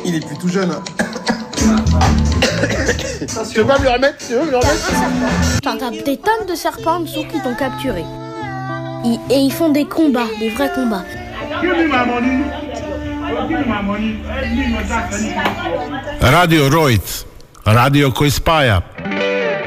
il est plus tout jeune. Tu veux pas me le remettre? T'as des tonnes de serpents en dessous qui t'ont capturé. Et ils font des combats, des vrais combats. Radio Roiz, radio koji spaja.